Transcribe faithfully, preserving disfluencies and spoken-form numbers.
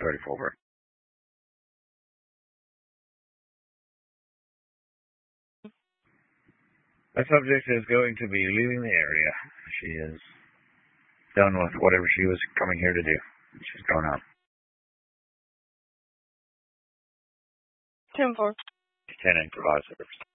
thirty-four over. The subject is going to be leaving the area. She is done with whatever she was coming here to do. She's going out. ten four. ten and provide service.